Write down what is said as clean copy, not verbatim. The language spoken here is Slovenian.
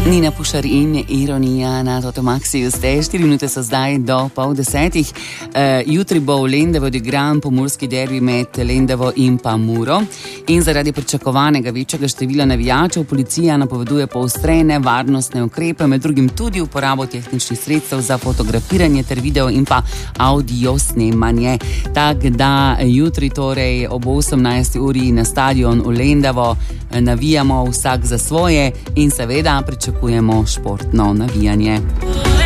Nina Pušar in Ironija na Totomaksiju. 4 minute so zdaj do 9:30. Jutri bo v Lendavi odigran pomurski derbi med Lendavo in pa Muro. In zaradi pričakovanega večjega števila navijačev policija napoveduje poostrene varnostne ukrepe, med drugim tudi uporabo tehničnih sredstev za fotografiranje ter video in pa audio snemanje. Tako da jutri torej ob 18. uri na stadion v Lendavo navijamo vsak za svoje in seveda pričakujemo športno navijanje.